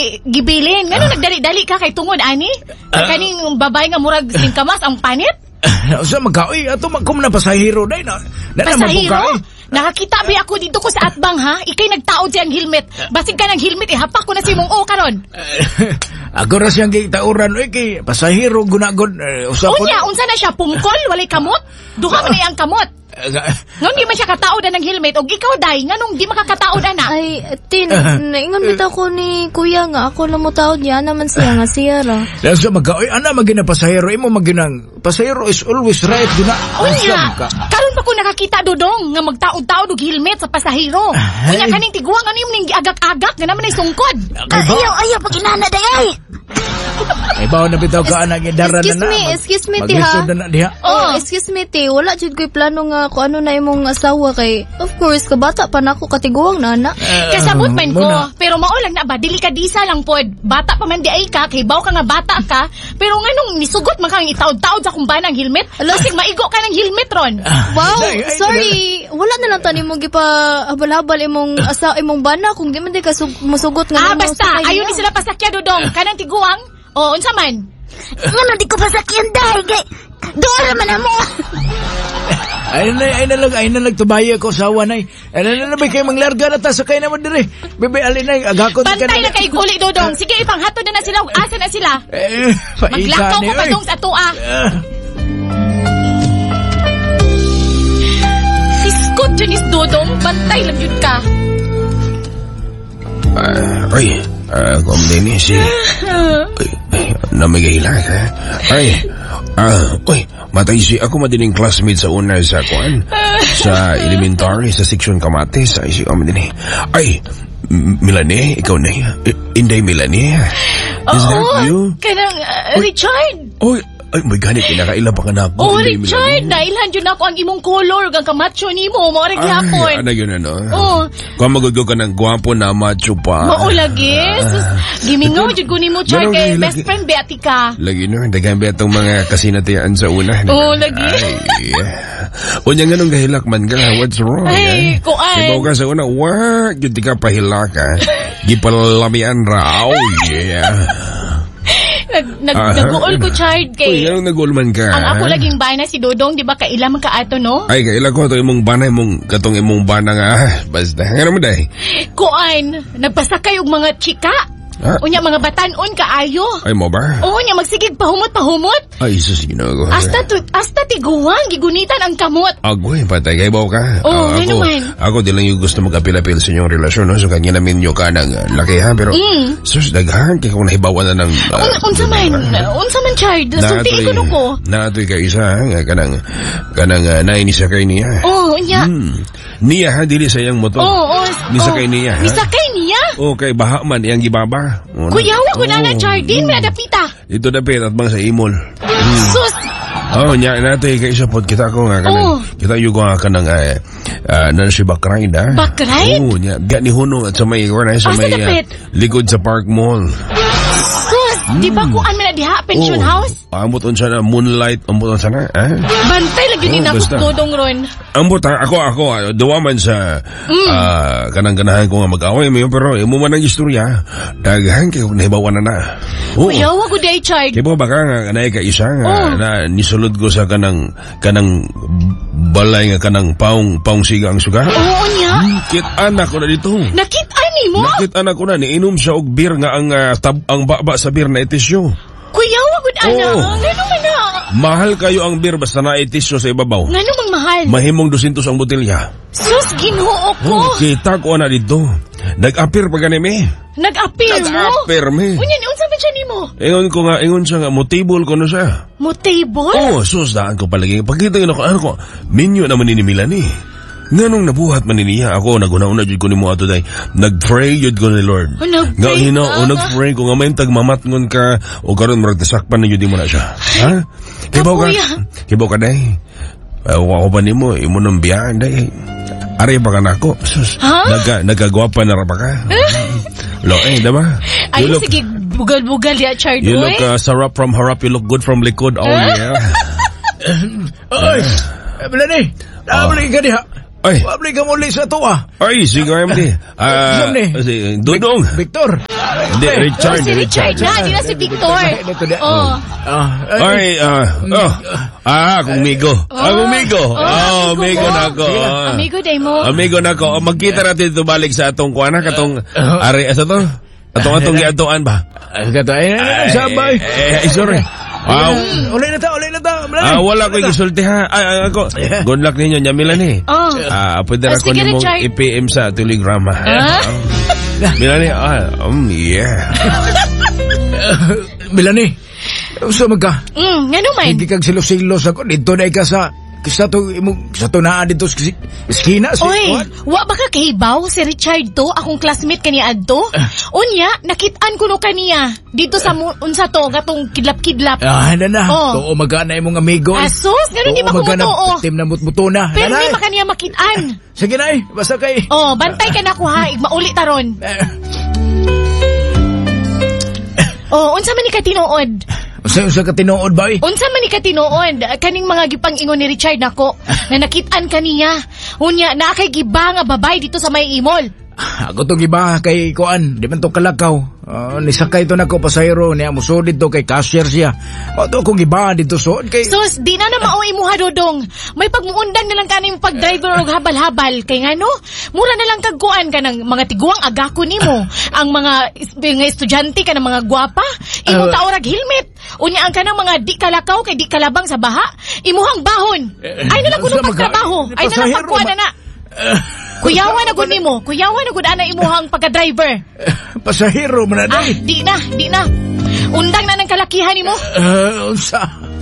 gibilin. Ngano nagdali-dali ka kay tungod ani? Kaning babae nga murag singkamas ang panit? Sa magkaoy, ato magkum na pasahero day na. Pasahero? Nakakita ba ako dito ko sa atbang ha? Ikay nagtaod siyang helmet. Basig ka ng helmet, hapak ko na si mong karon. Ako na siyang kitauran, kay pasahero gunagod. Unsa na siya, pungkol, walay kamot? Duha man iyang kamot. Nung di man siya kataod ng helmet, o ikaw day, nga nung di makakataod na. Ay, Tin, naingon bitaw ko ni Kuya nga, ako lang mo taod niya, naman siya nga siya ra. Sa magkaoy, magina pasahero, imo maginang, pasahero is always right, guna. Karon pa ko nakakita, Dodong, nga magtaod-taod og helmet sa pasahero. Unya kaning tiguang, ano yung ning agak-agak, nga naman ay sungkod. Ayaw, pag inana day, ay! Ay, bawa na bitaw ka, dara na na. Excuse me, ti ha? Excuse me, ti, wala jud ko'y plano nga kung ano na imong asawa kay, of course, kabata pa na ako, katiguang na anak. Kasabot man ko, pero maulang na ba, delikadisa lang pod. Bata pa man di ay ka, kay baw ka nga bata ka, pero nga nung nisugot man kang itaod-taod sa kumbana ng helmet, lasig maigo ka ng helmet ron. Wow, sorry, wala na lang tani mong gipa-habal-habal imong bana, kung di man di ka masugot nga. Basta, ayaw ni sila pasakya, Dodong, kanang tiguang, unsa man? Nga di ko pasakyan dahil kay, doon naman mo. Ay na lang tubaya ko sa awan ay. Ay na ba kayo manglarga na ta sakay naman dire. Bebe alin ay agakon ka na. Bantay na kay Guli, Dodong. Sige ipanghatod na sila. Asa na sila? Maglakaw ko padung sa tua. Fiskot Janice Dodong, bantay lang yun ka. Kung din si namigayla ka. Matay si ako madining classmate sa una sa kuan sa elementary sa section Kamatis. Ay si Omdini. Melanie, ikaw na. Inday Melanie. Is that you? Kanang Richard. Ay, may ganit, kinakaila pa ka na ako. Richard, nailhan dyan ako ang imong color, gang kamacho ni mo, maurag yapon. Ano yun, ano? Kung magugyo ka ng gwapo na macho pa. Maulagi, gimingaw, dyan ko ni mo, Char, kay best friend, Beati ka. Lagi no, dagang itong mga kasinatian sa una. Lagi. Unya nga nung gahilak man ka, what's wrong? Ay, kuan. Ibaw ka sa una, wag, yun di ka pahilak, ha? Gipalamian raw, Nag-uol ko, Chard, kay... Anong nag-uol man ka? Ang ako laging bana si Dodong, di ba, kaila man ka ato, no? Ay, kaila ko, ito imong bana, katong imong bana nga, basta, nga naman dahi. Kuan, nagpasakay og mga chika. Unya mga batanon kaayo. Ay mo ba? Unya magsigig pahumot. Ay, sus, ginagawa. Hasta tiguang, gigunitan ang kamot. Agoy, patay kay baw ka. Ako di lang yung gusto mag-apil-apil sa inyong relasyon, no? So, kanya namin nyo ka ng laki, ha? Pero, sus, daghan, kaya kung nahibawan na ng... Unsa man, Chard, sulti ko nuko. Naatoy ka isa, ha? Kanang nainisakay niya. Unya. Niya, ha? Dili sa iyang motor. Nisakay niya, ha? Nisakay niya? Okay, baha man, iyang gibaba. Kuyawa ko na Jardine, may adapita. Ito dapit at bang sa imol. Sus! Nya nato kay isa pod kita ko nga kanang kita yugo nga kanang nan si Bakride ha. Bakride? Nya ga ni Hunong at sa may likod sa Park Mall. Sus, di ba kuan man diha pension house? Ambot unsa na moonlight, ambot unsa na, Bantay lagi ni nako Dodong ron. Ambot ako duwa man sa kanang ganahan ko nga mag-away mo pero imo man ang istorya daghan kay nahibawan na. Kuyawa ko day Chard. Kaya baka nga kanay ka isa nga na nisulod ko sa kanang balay nga kanang paong siga ang suga. Oo niya. Kit-anak ko na dito. Nakit-an mo? Nakit-anak ko na niinom siya og beer nga ang baba sa beer na itisyo. Kuyawa gud ana. Ngano man na? Mahal kayo ang beer basta na itisyo sa ibabaw. Ngano mang mahal? Mahimong 200 ang botelya. Sus, Ginoo ko. Kita ko na dito. Nag-appear pa gani me. Nag-appear mo? Nag-appear me. Unyan, unsa man siya nimo? Ingon siya nga, motable ko na siya. Motable? Sus, daan ko palagi. Pagkita yun ako, minyo naman ninimilan eh. Nganong nabuhat man niya ako, naguna-una jud ko nimo ato day. Nag-pray jud ko ni Lord. Nag-pray ka? Nag-pray ko nga may tagmamatngon ka o karon marag tasakpan na jud mo na siya. Ha? Kibaw ka day. Ako pa nimo, imo nang biyaan day. Ari pa ka na ako. Sus, nagagwapa na ra pa ka. Diba? Ay, sige, bugal-bugal ya, Chard. You look sarap from harap, you look good from likod. Oh, yeah. Oy, Melanie, nabalik ka diha. Ay. Wabli ka muli sa tuwa. Ay, sige, MD. Si Dudong. Victor. Hindi, Richard. Si Richard na, di na si Victor. Oh. Kung Migo. Migo na ako. Amigo day mo. Amigo na ako. Magkita natin ito balik sa atong kuana, katong, asa to? Atong giatuan ba? Sabay. Sorry. Ulay na ta. Wala ko gisulti ha. Ako. Good luck ninyo, Milan eh. Pwede na ko sige, nimong Richard. i-PM sa Telegrama. Milan eh. Yeah. Melanie, usa magka. Ngano man? Hindi kag silos-silos ako. Dito na ka sa naa dito sa eskina. Oy, wa ba ka kahibaw si Richard to? Akong classmate kaniya adto. Unya, nakitaan ko no kaniya. Dito sa unsa to, gatong kidlap-kidlap. Na. Oo, magana imong amigo. Asus, ganun di makumuto. Tim na mutmuto na. Pero di pa kaniya makitaan. Sige na basta kay. Bantay ka na ko ha. Mauli taron. Unsa man ni ka tinuod? Unsa ka tinuod ba? Unsa man ni ka tinuod? Kaning mga gipang-ingon ni Richard nako na nakitaan kaniya. Unya na kay giba nga babay dito sa may imol. Ako tong iba kay kuan, di man to kalakaw. Nisakay to nako pasahero niya muso dito kay cashier siya. Ato kong iba dito suod kay. Sus, di na mao imuha dodong. May pagmuundang na lang kaning pag-driver og habal-habal kay ngano? Mura na lang kag kuan ka ng mga tiguang agako nimo. Ang mga estudyante ka ng mga gwapa, imo taorag helmet. Unya ang kanang mga di kalakaw kay di kalabang sa baha, imuhang bahon. Ay na lang kuno pagtrabaho. Ay na lang pagkuan na. Kuyawan na gud nimo. Kuyawan na gud ana imuhang pagka-driver. Pasahero man na. Di na. Undang na ng kalakihan nimo. Unsa?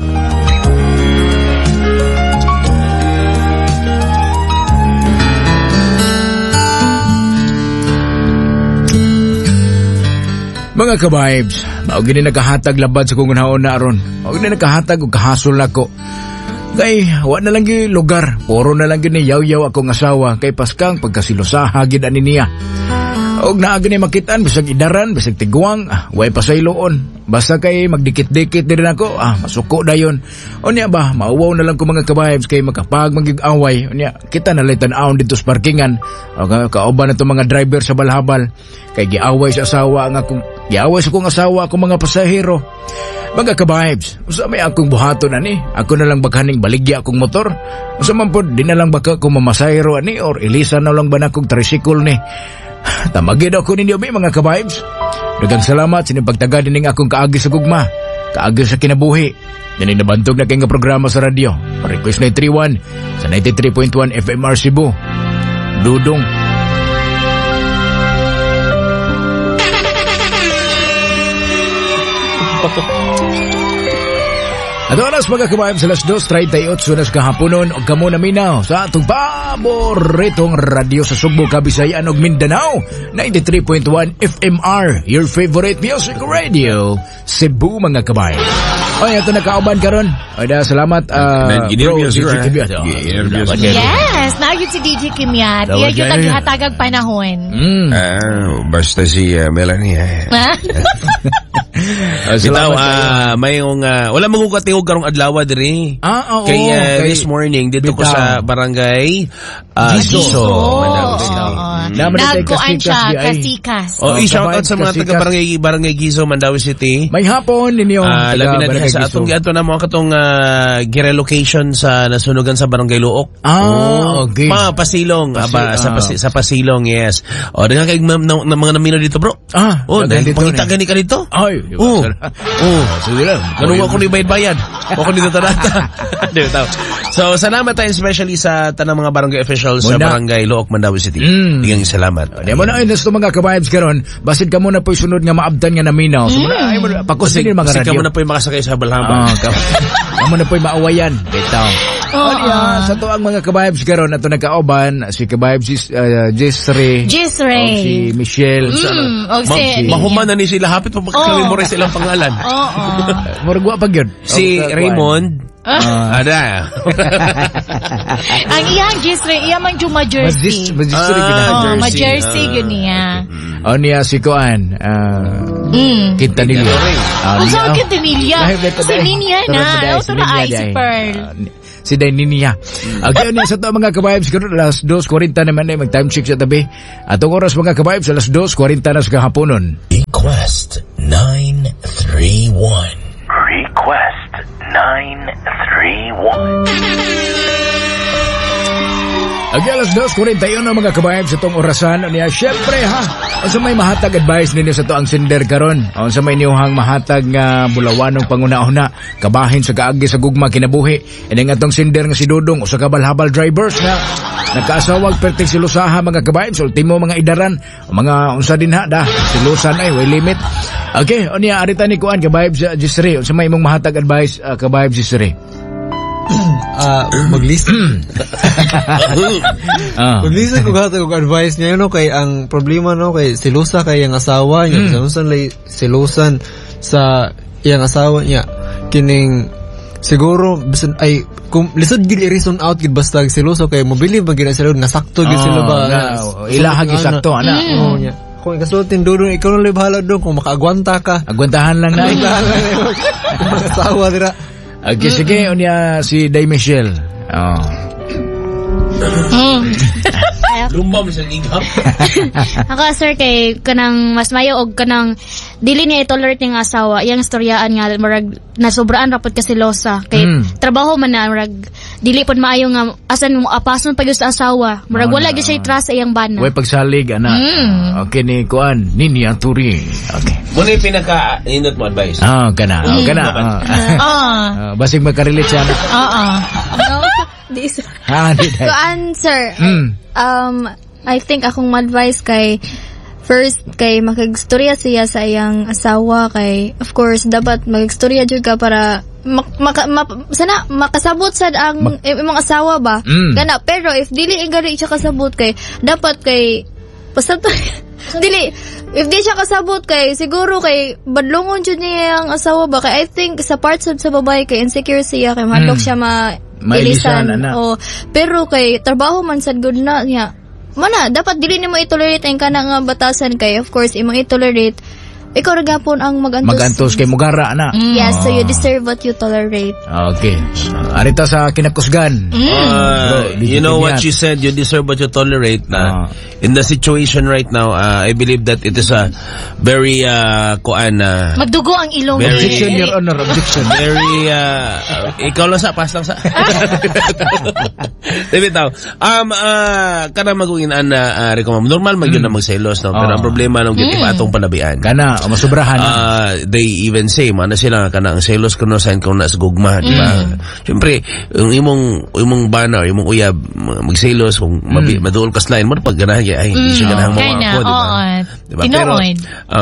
Mga ka-vibes, mao gini nakahatag labad sa kong unhaon na aron. Mao gini nakahatag og kahasol nako. Kay, wa na lang yung lugar. Puro na lang gini yaw-yaw akong asawa. Kay paskang pagkasilosaha gid ani niya. Og naa gini makitaan, bisag idaran, bisag tiguang, way pasayloon. Basta kay magdikit-dikit din ako, masuko dayon. Unya ba, mauwaw na lang ko mga ka-vibes kay makapag magig-away. Unya, kita na lang tan-aon dito sa parkingan. O kauban na to mga driver sa balhabal. Kay giaway sa asawa ang akong asawa akong mga pasahero. Mga ka-vibes, usa may akong buhaton ani. Ako na lang baghaning baligya akong motor. Usa man pod, di na lang baka akong mamasahero ani or ilisan na lang ba na akong tricycle ni. Tamagid ako ninyo mga ka-vibes. Dagang salamat sa pagtaga dining akong kaagi sa gugma. Kaagi sa kinabuhi. Dining nabantog na kay nga programa sa radyo. Request na 31 sa 93.1 FMR Cebu. Dudong. At oras mga kabayan sa alas 2:38 na kahaponon o kamo na minaw sa atong paboritong radyo sa Sugbo, Kabisayan ug Mindanao 93.1 FMR, your favorite music radio Cebu mga kabayan. Oy, ato nakauban karon. Oy, salamat bro, DJ Kimyat. Yes, naagid si DJ Kimyat. Iya gyud ang gihatagag panahon. Basta si Melanie. Bitaw, wala magugatiog karong adlaw diri. Oo. Kaya this morning dito ko sa barangay Giso. Nagkuan siya, Kasikas. I-shout out sa mga taga barangay Giso, Mandawi City. May hapon ninyo. Labi na diha sa atong giadto na mo katong girelocation sa nasunugan sa barangay Luok. Okay. Pasilong sa Pasilong, yes. O diha kay mga namino dito, bro. Pangita gani ka dito? Ay. Sige lang. Ganun ako ni bayad-bayad. Ako ni tatanata. So, salamat tayo especially sa tanang mga barangay officials sa barangay Luok, Mandawi City. Digang salamat. Di mo na ayun, mga ka-vibes karon. Basid ka muna po sunod nga maabdan nga naminaw. So, pakusin yung mga radio. Basid ka muna po makasakay sa balhamba. Ka muna po maawayan. Bitaw. Sa to ang mga ka-vibes karon ato nagkaoban si ka-vibes Jesre. Si Michelle. Mahuman na ni sila. Hapit pa magkalimore silang pangalan. Maragwa pag yun. Si Raymond. Ada. Ang iyang Jesre, iya man yung ma-jersey. Ma-jersey yun niya. Niya si Koan. Quintanilla. Ang saan Quintanilla? Si Ninya na. Ito na ay si Pearl. si Daininia. Okay, niya sa to mga ka-vibes karon alas 2:40 naman ay mag-time check sa tabi. Atong oras mga ka-vibes alas 2:40 na sa kahaponon. Request 931. Request 931. Okay, alas 2:41 na mga kabayab sa tong orasan. Niya, syempre ha, unsa may mahatag advice ninyo sa to ang sender karon? Unsa may niyuhang mahatag nga bulawanong pangunahuna, kabahin sa kaagi sa gugma kinabuhi. Ini nga tong sender nga si Dudong, usa ka balhabal drivers nga nagkaasawag perting silusaha mga kabayab, sa ultimo mga idaran, mga unsa din ha da, silusan ay way limit. Okay, unya arita ni kuan kabayab sa Gisri, unsa may imong mahatag advice kabayab Gisri? Mag-listen. Mag-listen ko gata kong advice niya, no, kay ang problema, no, kay silusa kay ang asawa niya, silusan sa iyang asawa niya, kining siguro bisan ay kung lisod gid i-reason out gid basta siluso kay mobilib magina sila nasakto gid sila ba ilahag isakto ana. Kung ikasultin Dudong, ikaw na lang bahala doon kung makaagwanta ka. Agwantahan lang na. Kung asawa dira. Okay, sige, unya si Day Michelle. Lumba mo sa igap. Ako sir kay kanang mas mayo og kanang dili niya i-tolerate ng asawa iyang istoryaan nga marag nasobraan rapod ka silosa kay trabaho man na marag dili pod maayo nga asan mo apason pag sa asawa marag wala gyud siya trust sa iyang bana. Way pagsalig ana. Okay ni kuan Ninia Turi. Okay. Muna yung pinaka-inot mo advice. Kana. Basig magka-relate siya. Di sir. Di So answer. I think akong advice kay first kay makagstorya siya sa iyang asawa kay of course dapat magstorya jud ka para sana makasabot sad ang imong asawa ba kana pero if dili ingani siya kasabot kay dapat kay basta dili if di siya kasabot kay siguro kay badlongon jud niya ang asawa ba kay I think sa parts sa babae kay insecure siya kay madlok siya mailisan pero kay trabaho man sad good na niya mana dapat dili nimo i-tolerate ang kana nga batasan kay of course imong i-tolerate ikaw ra gapon ang magantos kay mugara na. Yes, so you deserve what you tolerate. Okay. Arita sa kinakusgan. You know what you said, you deserve what you tolerate na. In the situation right now, I believe that it is a very magdugo ang ilong. Objection, Your Honor, objection. Very ikaw lang sa pas lang sa. Debitaw. Kana magungin ana rekomend. Normal magyud na magselos no, pero ang problema nung giti pa atong palabian. Kana masubrahan. They even say mana sila kana ang selos kuno sign kung nas gugma, di ba? Siyempre, yung imong bana, imong uyab magselos kung maduol ka slime mo pag ganahan ay hindi siya ganahang mga ako, di ba? Diba? Tinoid.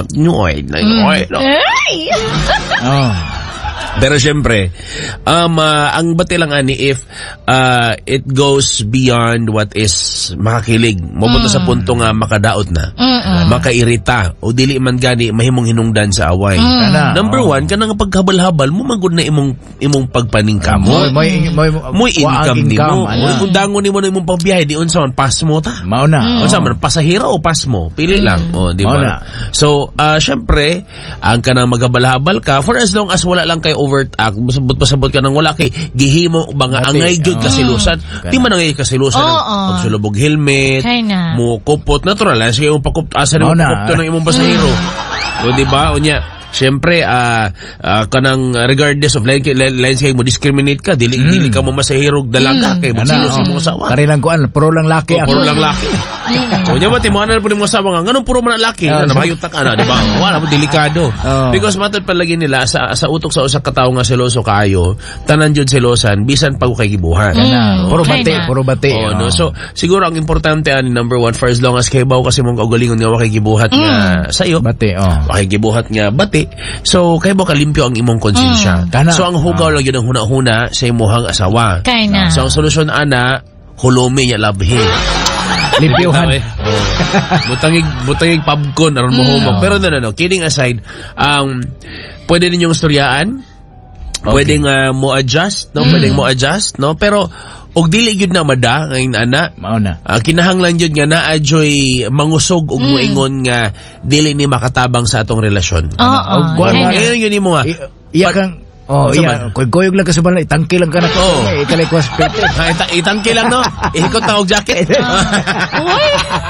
Pero syempre, ang bati lang ani if it goes beyond what is makakilig. Mabuto sa punto nga makadaot na. Makairita o dili man gani mahimong hinungdan sa away. Number one, kanang paghabal-habal mo magud na imong pagpaningkamo. Mo income nimo. Kung dangon nimo na imong pagbiyahe di unsa man pas mo ta. Mao na. Unsa man pasahero o pas mo? Pili lang. Di ba? So, syempre, ang kanang maghabal-habal ka for as long as wala lang kay overact, pasabot ka nang wala kay gihimo ba nga angay gyud kasilusan. Di man angay kasilusan pagsulubog helmet, mo kupot natural sa imong pakup asa nimo kupot ng imong pasahero. O di ba? Unya siyempre, kanang regardless of lines kayo mo discriminate ka, dili ka mo masahirog dalaga kay magsilos mo asawa. Karilang kuan, puro lang laki ako. Puro lang laki. O niya ba, timuhanan po mo asawa nga, ganun puro man laki, nabayot ka na, di ba? Wala mo, delikado. Because matod palagi nila, sa utok sa usak katao nga seloso kaayo, tanan jud selosan, bisan pag kay gibuhan. Puro bati. So, siguro ang importante ani number one, for as long as kay baw kasi mong kaugalingon nga wakay gibuhat nga sayo. Bati, wakay gibuhat nga bati. So, kay mo kalimpyo ang imong konsensya. So, ang hugaw lang yun ang huna-huna sa imuhang asawa. So, ang solusyon ana, hulumi niya labhi. Limpyuhan. Butangig pabkon, aron mo humog. Pero no. Kidding aside, pwede ninyong storyaan. Pwedeng mo adjust, no? Pwedeng mo adjust, no? Pero, og dili gyud na mada ngayon ana mao na kinahanglan gyud nga naa joy mangusog og moingon nga dili ni makatabang sa atong relasyon. Ngayon yun mo nga iya kang Oh, iya. Koy-koyog lang ka sa balay. Tangki lang ka na. Oo. Ikalay ko aspect. Itangki lang, no? Ihikot na og jacket. Uy!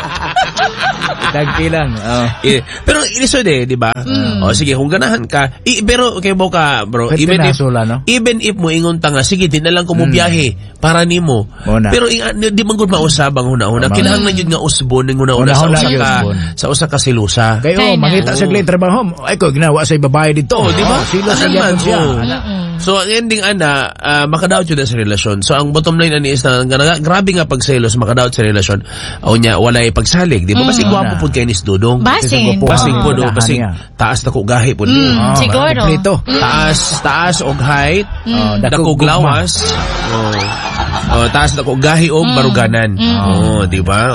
Tangki lang. Oh. Pero inisod di ba? O sige, kung ganahan ka, pero okay mo ka, bro, Pwede even if, nasula, no? even if mo ingon ta nga, sige, di na lang ko mo biyahe para nimo. Muna. Pero di man gud mausab ang huna-huna. Kinahanglan jud nga usbon ning huna-huna sa Huna-huna usa ka usbon. sa usa ka silusa. Kayo, Kaya na. mangita sa glay trabaho. Ay ko, ginawa sa babae dito. Oh, di ba? Sila sa Asan man, gyapon siya. oh. Ana. So, ang ending, makadaot yun sa relasyon. So, ang bottom line ani is na, grabe nga pagselos, makadaot sa relasyon. O niya, wala pagsalig. Di ba? Basig gwapo po kay Nis Dudong. Basin. Basig po do, Nahan basig niya. taas na ko gahi po niya. Oh, Siguro. kompleto. Taas og height, dakog dakog lawas. Taas na ko gahi og baruganan. Di ba?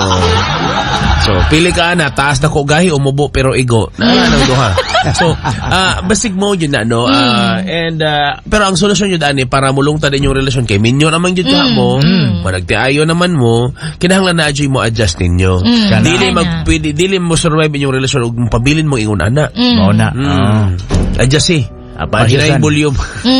So, pili ka na, taas na ko gahi o mubo pero igo. Nang duha. So, basig mo yun na, no? Pero ang solusyon yun, ani, para mulungta din yung relasyon kay minyo naman yun ka mo, managtiayo naman mo, kinahanglan na adyo mo adjust ninyo. Dili mo survive inyong relasyon ug pabilin mo ingon ana. Mao na. Adjust Pahina yung volume.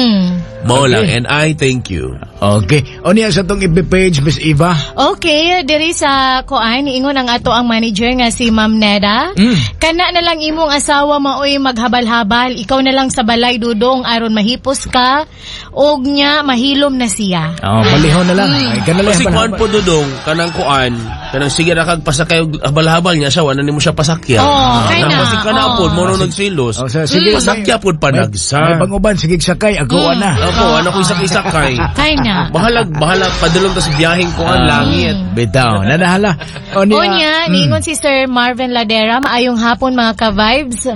Mao lang. And I thank you. Okay. O niya sa tong FB page, Miss Eva. Okay, diri sa kuan niingon ang ato ang manager nga si Ma'am Neda. Kana na lang imong asawa maoy maghabal-habal, ikaw na lang sa balay Dudong aron mahipos ka og nya mahilom na siya. Oh, balihaw na lang. Ay, kanala Kasi yan, kuan po Dudong, kanang sige na kag pasakay og habal-habal niya siya, wala nimo siya pasakya. kay na. Kasi kana po, mo nagsilos. Oh, sige, Pasakya po pa May nagsa. panguban, sige sakay. Ako, ana. Opo, ano ko isakay. Kay na. Bahalag, padulong ta sa biyaheng kuan langit. Bitaw. Nanahala. O Onya, niingon si Sir Marvin Ladera, maayong hapon mga ka-vibes.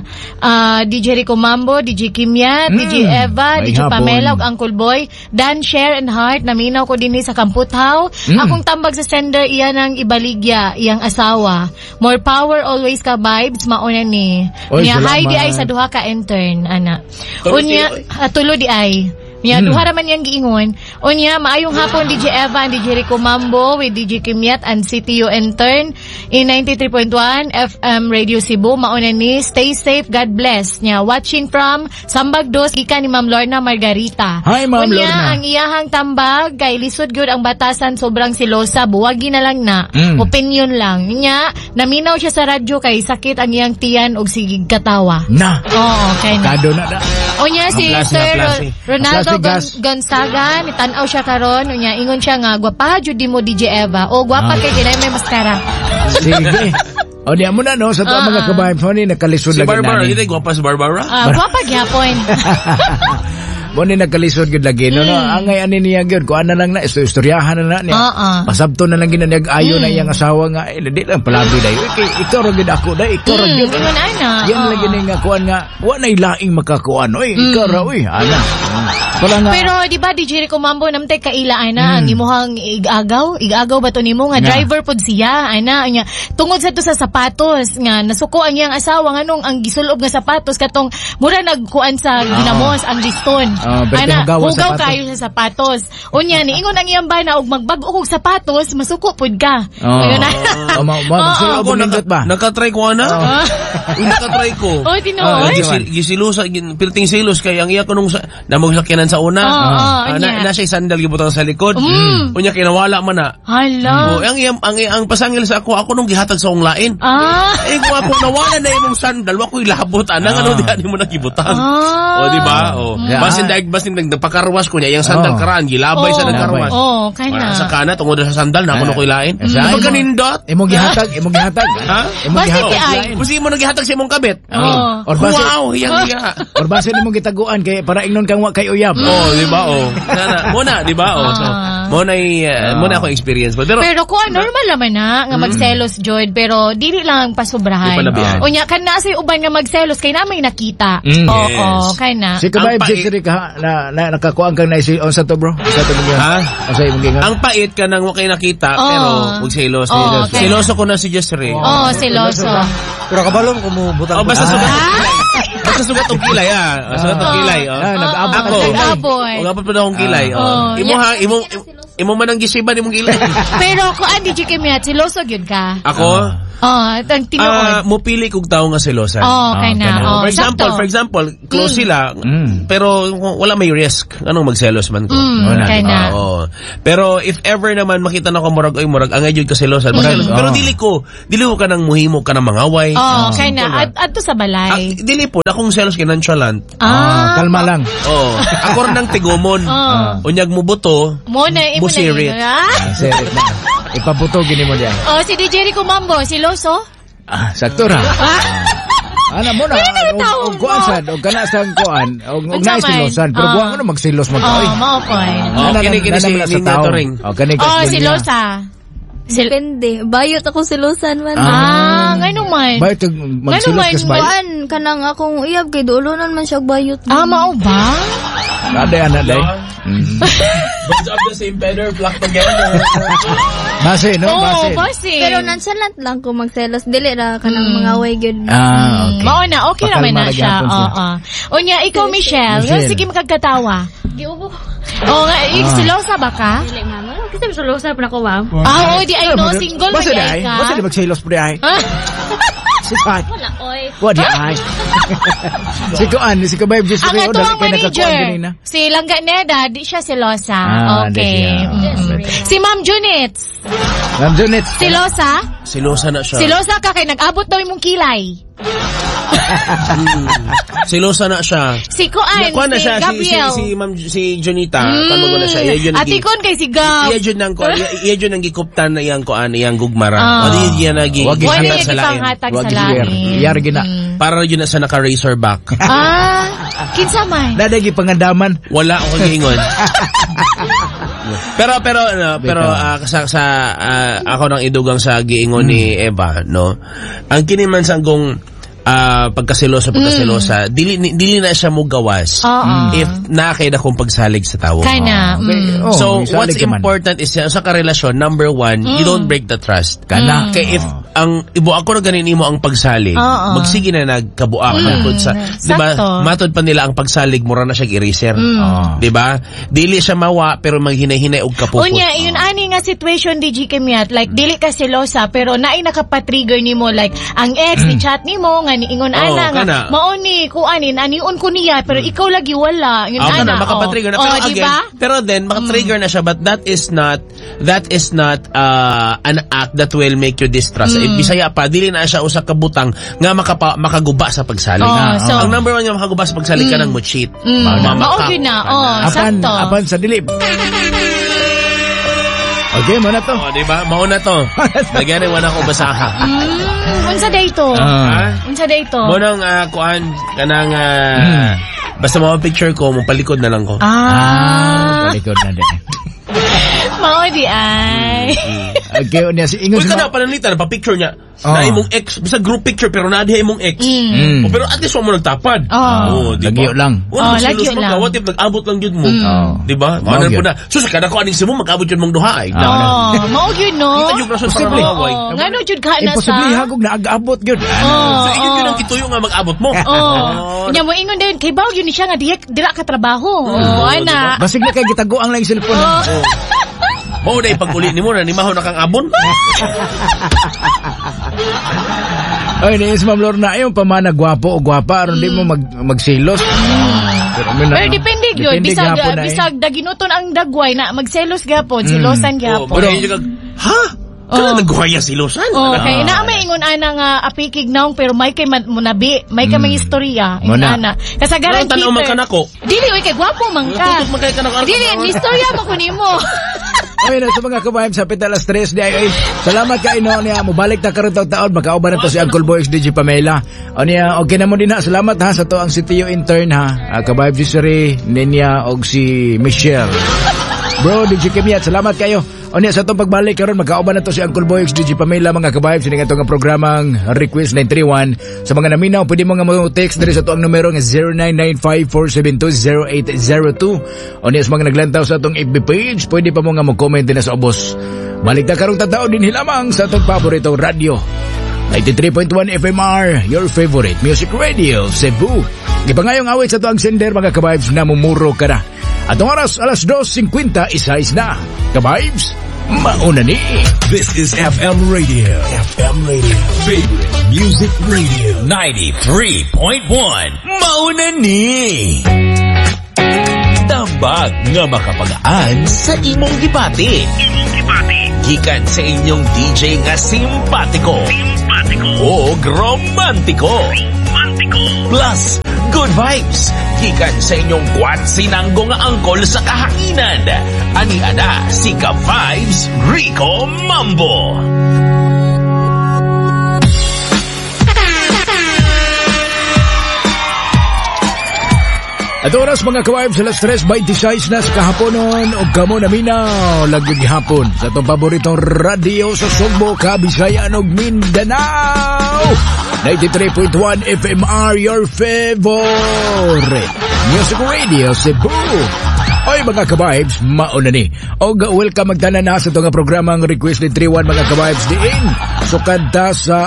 DJ Rico Mambo, DJ Kimyat, DJ Eva, May DJ hapon. Pamela, ug Uncle Boy, Dan, Share, and Heart, naminaw ko din sa Kamputhaw. Akong tambag sa sender, iyan ang ibaligya, iyang asawa. More power always ka vibes, mauna ni. Oy, Nya, hi salamat. di ay sa duha ka intern, ana. Tulo Unya, tulo di ay. Nya, duha raman yang giingon. Unya, maayong hapon DJ Eva and DJ Rico Mambo with DJ Kimyat and CTU intern in 93.1 FM Radio Cebu. Mauna ni, stay safe, God bless. Nya, watching from Sambag Dos, ika ni Ma'am Lorna Margarita. Hi, Ma'am Unya, Lorna. ang iyahang tambag, kay lisod gyud ang batasan, sobrang silosa, buwagi na lang na. Opinion lang. Nya, naminaw siya sa radyo kay sakit ang iyang tiyan og sigig katawa. Na. Oo, kay na. Kado na. Unya si Aplasi, Sir aplasi. Ronaldo Aplasi, gas. Gonzaga, nitanaw siya karon, unya ingon siya nga gwapa jud di mo DJ Eva. O gwapa kay kinay may maskara. Sige. O niya mo na, no? Sa mga kabayan mo ni, nakalisod Si lagi Barbara, nani. hindi gwapa si Barbara. Gwapa gyapon. Mo ni nagkalisod gud lagi no. Angay ani niya gyud ko ana lang na istoryahan na niya. Pasabto na lang ginanyag ayo na iyang asawa nga di lang palabi day. Ikaw ra gid ako day, ikaw ra gid. Ingon ana. Yan lagi ni nga kuan nga wa nay laing makakuan. Oy, ikaw ra oy, ana. Para nga Pero di ba DJ Rico Mambo namtay kaila ana ang imuhang igagaw ba to nimo nga Nga. driver pod siya ana nya tungod sa to sa sapatos nga nasuko ang iyang asawa nganong ang gisulob nga sapatos katong mura nagkuan sa ginamos ang liston. pwede Ana hugaw ang hugaw sapatos. kayo sa sapatos. Unya ni ingon ang iyang bana og magbag-o kog sapatos masuko pod ka. Ayun na. Magsulo Ako, ko nindot ba? nakatry ko ana. Uy, nakatry ko. Oh, tinuod. Gisilusa, pilting silos kay ang iya ko nung namugsakyanan sa una. anya. Na siya sandal gibutang sa likod. Unya kinawala man na. Hala. Ang pasangil sa ako nung gihatag sa akong lain. Eh kung ako nawala na imong sandal, wa ko'y labot anang ano diyan mo nagibutang. O di ba? O. Basin nagpakarwas ko niya, yung sandal karaan gilabay sa nagkarwas. Kay na. Sa kana tungod sa sandal na ako na ko'y lain. Sa Pag kanindot. Imong gihatag. Ha? Imong Basta gihatag. ay. Kasi mo naghihatag sa imong kabit. Or base Wow, hiyang-hiya. or base nimong gitaguan kay para ingnon kang wa kay uyab. Oh, di ba? Oh. Muna, di ba? Oh, so, muna ako experience. Pero Pero normal naman na nga magselos Jod pero dili lang pasubrahan. Di palabihan. Unya kan na say uban nga magselos kay na may nakita. Oo, kay na. Si Kabay Ang Jixiri ka na nakakuan kang naisi on sa to bro. Sa to mo. Ha? Sa imong gingan. ang pait ka nang wakay nakita, pero huwag selos. Okay. Seloso ko na si Jessry. Oh, seloso. Pero kabalong kumubutang. Oh, basta sugat. Basta sugat og kilay, Sugat og kilay, nag-abot Ako. Nag-abot. Huwag pa akong kilay, Oh, Imo imo man ang gisiban imong ila. Pero kung DJ Kimiat, siloso yun ka. Ako, Ang tinuod. mupili kog tawo nga silosan. Kay na. ganun. For example, close sila, pero wala may risk. Anong magselos man ko? Kay na. Oo. Pero if ever naman makita na ko murag ang ayud ka selosan. Pero dili ko ka nang muhimo ka nang mangaway. Kay na. Adto sa balay. Dili po akong selos kay nonchalant. Kalma lang. Ako rin ng tigomon. Unyag mo buto. Mo na imo Busirit. na. Serit na. Ipabutogin mo diyan. Si DJ Rico Mambo, siloso. Sakto ra. Ana mo na, og kuan sad, og kana sa kuan, og Unsa man? naisilosan, pero buwan mo na magsilos mo tayo. Mao koy. Kini si Ninga Toring. Kani ka Silosa. Depende. Bayot ako silusan man. Ngano man. Bayot magsilos kas bayot. Kuan, kanang akong uyab kay duolonan man siya og bayot. Mao ba? Ada ana day. Birds of the same feather flock together. Base no, base. Base. Pero nonchalant lang ko magselos. Dili ra kanang mga way gyud. Okay. Mao na, okay naman na Pakalma siya. na gyapon Unya, ikaw Michelle, sige magkagkatawa. Giubo. Nga, silosa ba ka? Dili mama. Kasi silosa pa nako wow. Di ay no, single ba Base di day. ay ka? Base di magsilos pre ay. Sipat. Wala oy. What di ay. Si kuan, si Kabayb just Ang rin ito ang kay nakakuan manager. ganina. Si Langga Neda, di siya silosa. di Okay. siya. Si Ma'am Junit, Ma'am Junet. silosa? Silosa na siya. Silosa ka kay nag-abot daw imong kilay. Silosa na siya. Si Kuan, Kuan na si siya Gabriel. si Jonita. Kamo na siya. Ati kon kay si Gab. Iya jud nang nang gikuptan na iyang kuan iyang gugmara. Di yan nagi. Wag Wala Hatag niya sa lain. ipanghatag sa Wag lain. Yar gina. Para yun na sa naka-razorback. Kinsa man? Nadagi pangandaman. Wala ako giingon. pero ako nang idugang sa giingon ni Eva, no. Ang kiniman sanggong pagkasilosa, dili na siya mo gawas if nakakita kong pagsalig sa tao. Kana. So, what's important is sa karelasyon, number one, you don't break the trust. Kana. Kaya if ang ibo ako na ganin mo ang pagsalig, magsige na nagkabuak sa, di ba? Sakto. Matod pa nila ang pagsalig, mura na siya eraser. Di ba? Dili siya mawa, pero maghinay-hinay og kapupot. Unya, yun ani nga situation DJ Kemiat, like dili ka silosa pero naay nakapatrigger nimo like ang ex ni chat nimo nga niingon ana nga kana. mao ni kuanin aniun ko niya pero ikaw lagi wala. Yun ana. Makapatrigger na. Pero again, diba? pero then, makatrigger na siya, but that is not an act that will make you distrust. Bisaya pa, dili na siya usa ka butang nga makaguba sa pagsalig. So, ang number one nga makaguba sa pagsalig ka nang mo-cheat. Mao gyud na. Sakto. Apan sa dilip. Okay, mo na to. Diba? Mao na to. Nagyari wala ko basaha. Unsa day to? Unsa day to? Mo nang kuan kanang basta mo picture ko, mo palikod na lang ko. Palikod na din. Mao di ay. Okay, unya si ingon Uy, sa kana pananita pa picture niya. Na imong ex, bisa group picture pero na diha imong ex. Pero at least mo nagtapad. Di ba? Lagyo lang. Lagyo lang. What if nag-abot lang jud mo? Di ba? Manan po na. Sus kada ko aning simo mag-abot jud mong duha ay. Mao gyud no. Kita jud rason para mawaway. Ngano jud ka na sa. Imposible hagog na ag-abot gyud. So inyo yun ang kituyo nga mag-abot mo. Nya mo ingon din kay baw yun ni siya nga dira ka trabaho. Ana. Basig na kay gitago ang lang cellphone. Mao day pag-uli nimo na nimahaw na kang abon. Ay, niis Ma'am Lorna, yung pamana gwapo o gwapa, aron di mo magsilos. Pero depende yun. Bisag daginuton ang dagway na magselos gapon, silosan gapon. Pero yun kag, ha? Kaya nagwaya silosan? Okay, na may ingon ana nga apikig naong pero may kay munabi, may kay mga istorya. Ingon ana. Kasagaran Peter. Tanaw man ka nako. Dili, oy kay gwapo man ka. Tutok man kay ka nako. Dili, istorya mo ko nimo. Ay, na sa mga kabayam sa Pitalas 3 di ay. Salamat kay no niya mobalik ta karon taon makauban na to si Uncle Boys DJ Pamela. O niya okay na mo din ha. Salamat ha sa to ang CTO intern ha. Kabayam si Siri, Nenya og si Michelle. Bro, DJ Kemiat, salamat kayo. O niya sa itong pagbalik karon magkauban na to si Uncle Boy DJ Pamela mga kabayab sining itong programang Request 931. Sa mga naminaw pwede mo nga mo-text diri sa itong numero nga 0995-472-0802. O niya sa mga naglantaw sa itong FB page pwede pa mo nga mo-comment din na sa ubos. Balik na karong tadao din hilamang sa itong paboritong radio 93.1 FMR, your favorite music radio, Cebu. Gipangayong awit sa itong sender mga kabayab na mumuro ka na. Atong oras, alas 2:50, isa-is na. Ka-vibes, mauna ni. This is FM Radio. FM Radio. Favorite Music Radio. 93.1. Mauna ni. Tambag nga makapagaan sa imong gibati. Gikan sa inyong DJ nga simpatiko. O romantiko. Plus, good vibes. Gikan sa inyong kwatsinanggo nga angkol sa kahainan. Ani-ana si Ka-Vibes Rico Mambo. At oras mga ka-vibes, alas 3:26 na sa kahaponon o kamo na minaw lagi hapon sa itong paboritong radio sa Sugbo, Kabisayan ug Mindanao. 93.1 FMR, your favorite music radio Cebu. Oy mga ka-vibes, mauna ni. O welcome magtanan na sa itong programang Request ni 31 mga ka-vibes diin. Sukada sa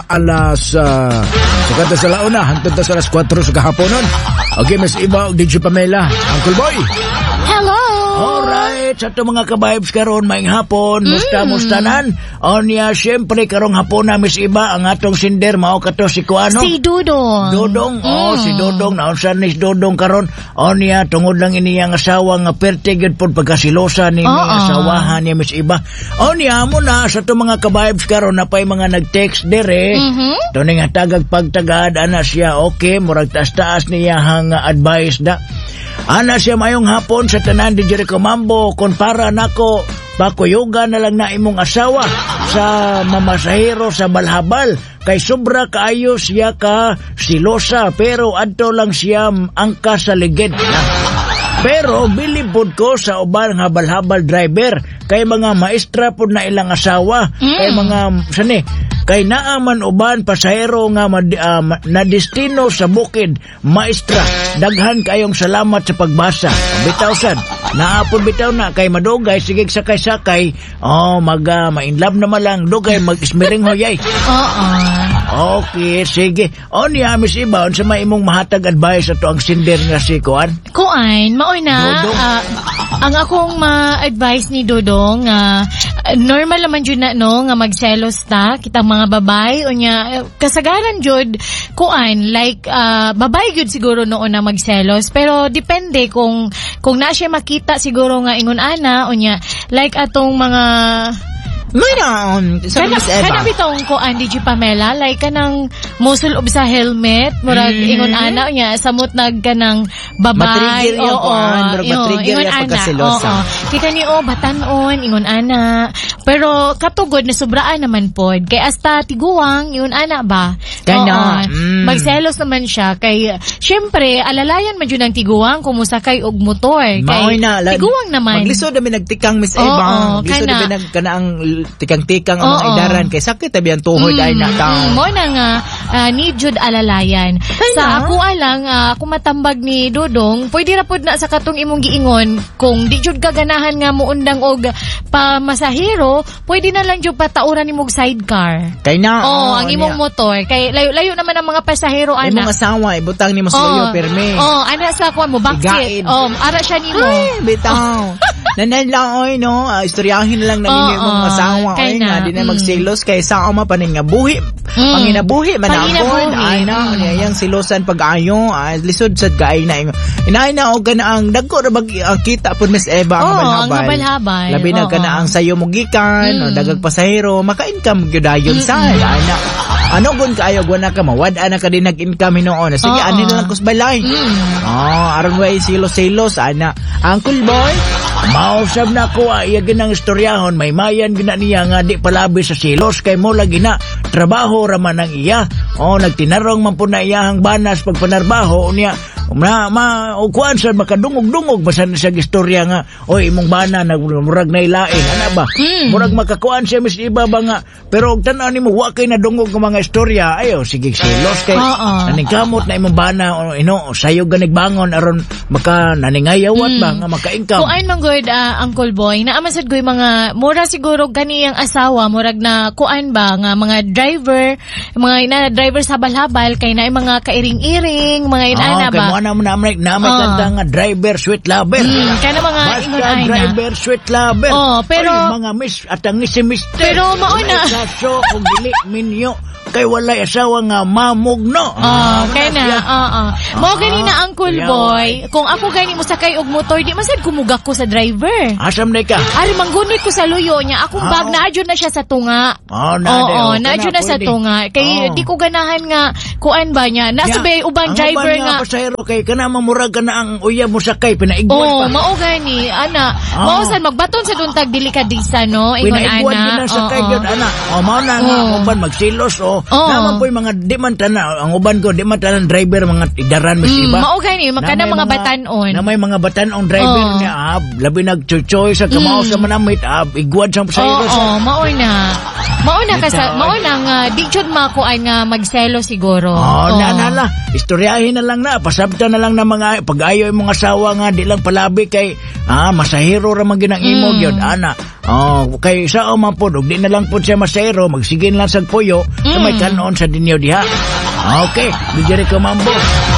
launa, hangtod sa alas 4 sa kahaponon. Okay, Miss Iba o DJ Pamela, Uncle Boy. Hello! Alright, sa ito mga ka-vibes karon maing hapon, musta-mustanan. O niya, syempre karong hapon na Miss Iba, ang atong sinder, mao kato si Kuano. Si Dudong. Dudong, si Dudong, naunsan ni Dudong karon. O niya, tungod lang iniyang asawa nga pertigid po pagkasilosa ni asawahan niya Miss Iba. O niya, mo na sa ito mga ka-vibes karon, napay mga nag-text dire. Ito nga tagag pagtagad, ana siya, okay, murag taas-taas niya hang advice da. Ana siya mayong hapon sa tanan di Jericho Mambo, kung para nako pakuyoga na lang na imong asawa sa mamasahero sa balhabal kay sobra kaayo siya ka silosa pero adto lang siya angka sa ligid na. Pero bilibod ko sa uban nga balhabal driver kay mga maestra pud na ilang asawa kay mga kay naaman uban pasahero nga na destino sa bukid maestra. Daghan kayong salamat sa pagbasa. Bitaw sad naapod bitaw na kay madugay sige sakay-sakay ma-inlove na malang dugay mag-ismiring hoyay. Okay, sige. Niya Miss Iba, sa may imong mahatag advice ato ang sinder nga si Kuan? Kuan, maoy na. Ang akong ma-advise ni Dodong, normal naman jud na no nga magselos ta kitang mga babay unya kasagaran jud kuan like babay jud siguro noon na magselos pero depende kung na siya makita siguro nga ingon ana unya like atong mga Kana bitong ko Andy G. Pamela like kanang musul sa helmet murag ingon ana nya samot nag kanang babay matrigger ya pagkasilosa. Kita ni batanon ingon ana pero katugod na sobraan naman pod kay hasta tiguang ingon ana ba magselos naman siya kay syempre alalayan man jud ang tiguang kumusa kay og motor kay tiguang naman maglisod namin nagtikang Miss Eva lisod namin nagkanaang tikang-tikang ang mga idaran kay sakit tabi ang tuhod ay na tao. Mo na nga need jud alalayan. Sa ako alang ako matambag ni Dodong, pwede ra pud na sa katong imong giingon kung di jud kaganahan nga muundang og pamasahero, pwede na lang jud patauran nimog sidecar. Kay na ang imong motor kay layo naman ang mga pasahero ana. Imong asawa ibutang ni masayo perme. Ana sa kuan mo backseat. Ara siya nimo. Ay, bitaw. Nanay lang no, istoryahin lang na ninyo imong asawa nga di na magsilos kay sa ama paning nga buhi. Panginabuhi man ako. Ay na yang silosan pag-ayo, lisod sad kaay na. Inay na og kana ang dagko ra bag kita pud Miss Eva ang balhabal. Labi na kana ang sayo mo gikan, dagag pasahero, maka-income gyud ayon sa ana. Ano gun kaayo guna ka mawad-an na ka din nag-income hinoon. Sige ani na lang kus balay. Aron way silos-silos ana. Uncle Boy, mausab na ko iya ginang istoryahon may mayan gina niya nga di palabi sa silos kay mo lagi na trabaho raman ang iya. Nagtinarong man po na iyahang banas pagpanarbaho niya. Kuan sa makadungog-dungog basta na siya istorya nga imong bana murag na ilain ana ba murag makakuan siya Miss Iba ba nga pero og tan-aw nimo wa kay nadungog nga mga istorya ayo sige silos kay naningkamot na imong bana sayo ganig bangon aron maka naningayawat ba nga maka-income kuan man good Uncle Boy na amasad goy mga mura siguro ganiyang asawa murag na kuan ba nga mga driver sa balhabal kay na mga kairing-iring mga inana ba mo naman kanta nga driver sweet lover. Kana mga ingon Basta ay na. driver sweet lover. Pero Ay, mga miss at ang si mister. Pero mauna. Kaso kung dili minyo kay walay asawa nga mamugno. Kaya na, Mo gani na, Uncle Boy, kung ako gani mo sakay og motor, di masad kumugak ko sa driver. Asam na ka? Ari, manggunit ko sa luyo niya. Akong bag, naadyo na siya sa tunga. Naadyo na sa tunga. Kay, di ko ganahan nga, kuan ba niya. Nasa ba uban driver nga. Ang pasahero kay, kana mamurag ka na ang uya mo sakay, pinaigwan pa. Mao gani, ana. Mao sad magbaton sa duntag delikadisa, no? Ingon, Pinaigwan ana. din na sakay yun, ana. Mao na nga, uban magsilos, naman po yung mga, di man tana, ang uban ko, di man tanang driver, mga idaran, mas iba. Mao gani, magkana mga batanon. Na may mga batanon driver niya, labi nagchuchoy sa kamao sa manamit, igwad sa pasahero. Mao na. Mao na nga, di jud makuan nga magselo siguro. Nala, istoryahin na lang na, pasabta na lang na mga, pag-ayo yung mga asawa nga, di lang palabi kay, masahero ramang ginang imo, yun, ana. Kay sa umapod, di na lang po siya masahero, magsigin lang sa puyo, sa may kanon sa dinyo diha. Okay, dijari ko mambo.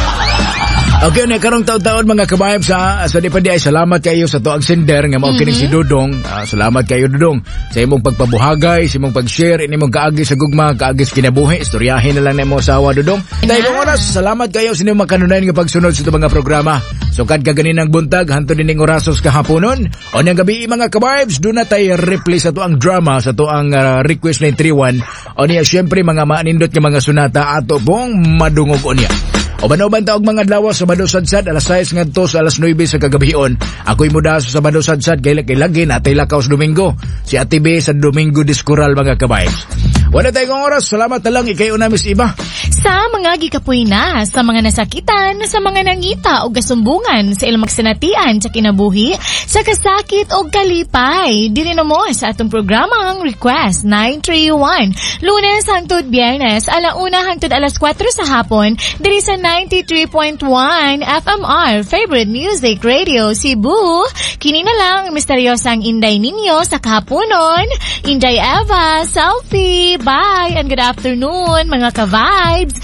Okay, na karong taon-taon mga kabayab sa di pa di ay salamat kayo sa tuang sender nga mao kini si Dudong. Salamat kayo Dudong sa imong pagpabuhagay, sa imong pag-share inimong kaagi sa gugma, kaagi sa kinabuhi. Istoryahin na lang nimo asawa Dudong. Dahil oras, salamat kayo sa inyong makanunayan nga pagsunod sa mga programa. Sukad ka ganinang buntag hanto dining orasos kahaponon. O nang gabi mga kabayabs, do na tay replay sa tuang drama sa tuang request 931. O niya syempre mga maanindot nga mga sunata ato pong madungog o niya. O banoban taog mga adlaw sa Sabado Sadsad alas 6 ngadto sa alas 9 sa kagabion. Ako'y muda sa Sabado Sadsad kay lagi natay lakaw sa Domingo. Si Ate B sa Domingo Discoral mga kabay. Wala tayong oras, salamat na lang ikayo na Miss Iba. Sa mga gikapoy na, sa mga nasakitan, sa mga nangita o gasumbungan, sa ilang magsinatian sa kinabuhi, sa kasakit o kalipay, dili na mo sa atong programang Request 931. Lunes hangtod Biyernes, alauna hangtod alas 4 sa hapon, diri sa 93.1 FMR, Favorite Music Radio Cebu. Kini na lang, misteryosang Inday ninyo sa kahaponon. Inday Eva, selfie, bye, and good afternoon, mga ka-vibes.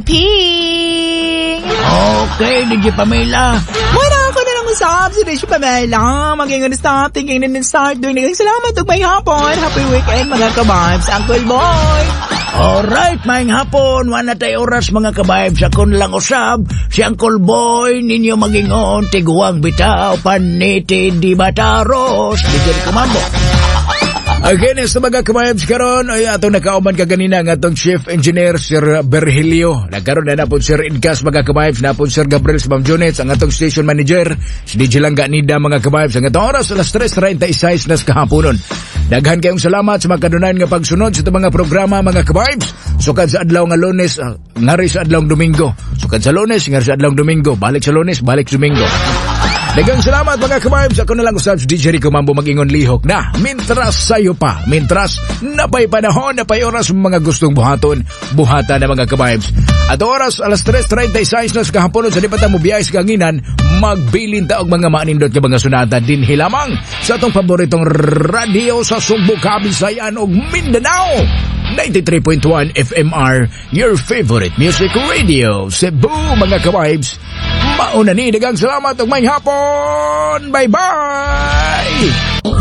Amping! Okay, DJ Pamela. Muna ako na lang usap si DJ Pamela. Maging stop, thinking na start doing nagang salamat ug may hapon. Happy weekend mga ka-vibes, Uncle Boy. Alright, maing hapon, wala tayo oras mga kabayb sa kun lang usab, si Uncle Boy, ninyo magingon, tiguang bitaw, paniti di bataros, bigyan kumambo. Again, sa mga kabayabs karon ay atong nakauman kaganina ng atong Chief Engineer Sir Berhelio. Nagkaroon na po Sir Idkas mga kabayabs, na po Sir Gabriel Sabamjones, ang atong Station Manager, si DJ Langga Nida mga kabayabs. Ang atong oras, alas 3:36 na sa kahaponon. Daghan kayong salamat sa mga kanunan nga pagsunod sa itong mga programa mga kabayabs. Sukad sa adlaw nga Lunes, ngari sa adlaw Domingo. Sukad sa Lunes, ngari sa adlaw Domingo. Balik sa Lunes, balik Domingo. Dagang salamat mga kabayabs. Ako na lang usab si DJ Rico Mambo mag-ingon lihok na mintras sayo pa. Mintras napay panahon, napay oras mga gustong buhaton. Buhata na mga kabayabs. At oras alas 3:36 na sa kahaponon sa dipata mo biyay sa kanginan. Magbilin taog mga maanindot ka mga sunata din hilamang sa atong paboritong radio sa Sumbo, Kabisayan ug Mindanao. 93.1 FMR, your favorite music radio. Cebu mga kabayabs. Mauna ni dagang salamat ug may hapon. Bye-bye!